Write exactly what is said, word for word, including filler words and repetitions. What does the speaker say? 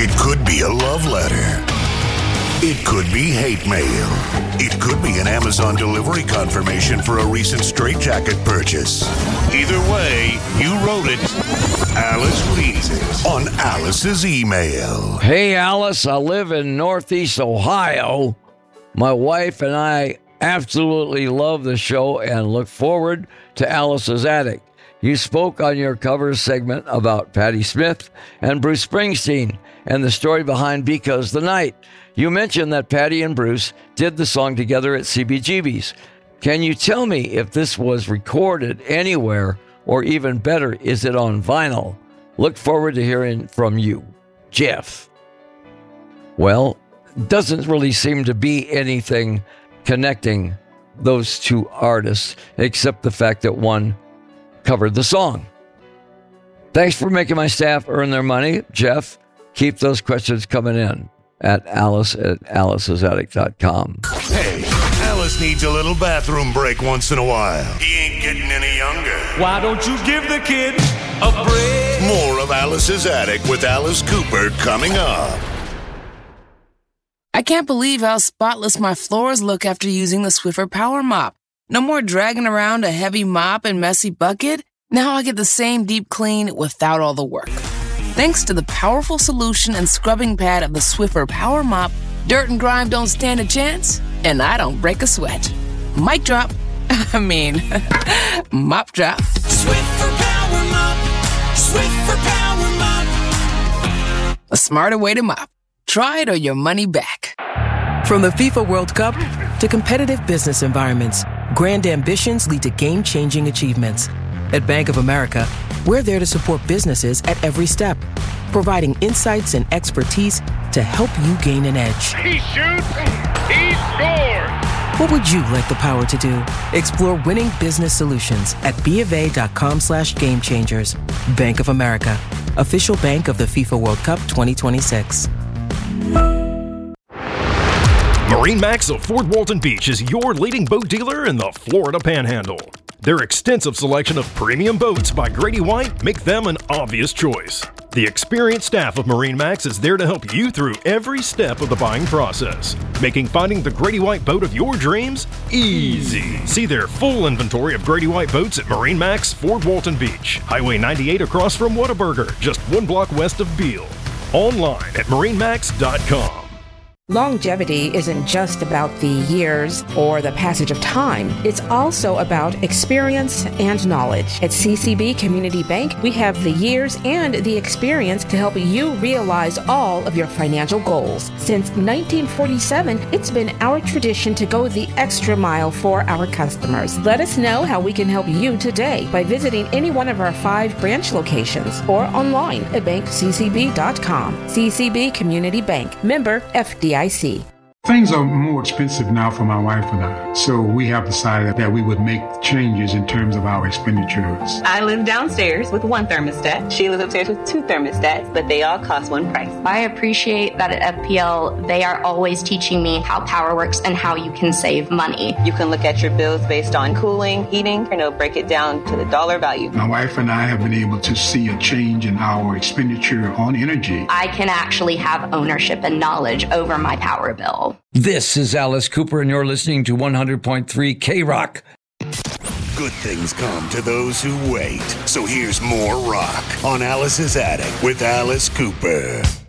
It could be a love letter. It could be hate mail. It could be an Amazon delivery confirmation for a recent straitjacket purchase. Either way, you wrote it. Alice reads it on Alice's email. Hey, Alice, I live in Northeast Ohio. My wife and I absolutely love the show and look forward to Alice's Attic. You spoke on your cover segment about Patti Smith and Bruce Springsteen and the story behind Because the Night. You mentioned that Patti and Bruce did the song together at C B G B's. Can you tell me if this was recorded anywhere, or even better, is it on vinyl? Look forward to hearing from you, Jeff. Well, doesn't really seem to be anything connecting those two artists, except the fact that one covered the song. Thanks for making my staff earn their money, Jeff. Keep those questions coming in at Alice at alice's attic dot com. Hey, Alice needs a little bathroom break once in a while. He ain't getting any younger. Why don't you give the kid a break? More of Alice's Attic with Alice Cooper coming up. I can't believe how spotless my floors look after using the Swiffer Power Mop. No more dragging around a heavy mop and messy bucket. Now I get the same deep clean without all the work. Thanks to the powerful solution and scrubbing pad of the Swiffer Power Mop, dirt and grime don't stand a chance, and I don't break a sweat. Mic drop. I mean, mop drop. Swiffer Power Mop. Swiffer Power Mop. A smarter way to mop. Try it or your money back. From the FIFA World Cup to competitive business environments, grand ambitions lead to game-changing achievements. At Bank of America, we're there to support businesses at every step, providing insights and expertise to help you gain an edge. He shoots, he scores! What would you like the power to do? Explore winning business solutions at BofA.com slash game changers. Bank of America, official bank of the FIFA World Cup twenty twenty-six. MarineMax of Fort Walton Beach is your leading boat dealer in the Florida Panhandle. Their extensive selection of premium boats by Grady White make them an obvious choice. The experienced staff of MarineMax is there to help you through every step of the buying process, making finding the Grady White boat of your dreams easy. See their full inventory of Grady White boats at MarineMax Fort Walton Beach, Highway ninety-eight across from Whataburger, just one block west of Beale. Online at marine max dot com. Longevity isn't just about the years or the passage of time. It's also about experience and knowledge. At C C B Community Bank, we have the years and the experience to help you realize all of your financial goals. Since nineteen forty-seven, it's been our tradition to go the extra mile for our customers. Let us know how we can help you today by visiting any one of our five branch locations or online at bank c c b dot com. C C B Community Bank, member F D I C. Things are more expensive now for my wife and I, so we have decided that we would make changes in terms of our expenditures. I live downstairs with one thermostat. She lives upstairs with two thermostats, but they all cost one price. I appreciate that at F P L, they are always teaching me how power works and how you can save money. You can look at your bills based on cooling, heating, and it'll break it down to the dollar value. My wife and I have been able to see a change in our expenditure on energy. I can actually have ownership and knowledge over my power bill. This is Alice Cooper, and you're listening to one hundred point three K-Rock. Good things come to those who wait. So here's more rock on Alice's Attic with Alice Cooper.